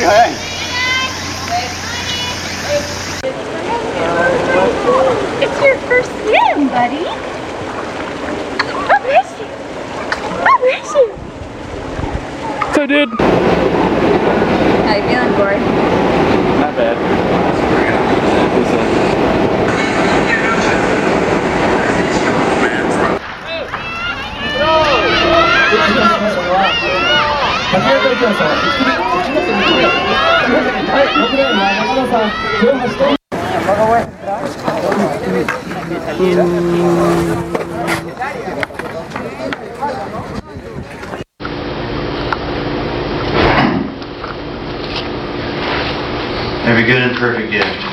早い。 It's your first swim, buddy. Oh, bless you. Oh, bless you. So, dude. How you feeling, Corey? Not bad. Every good and perfect gift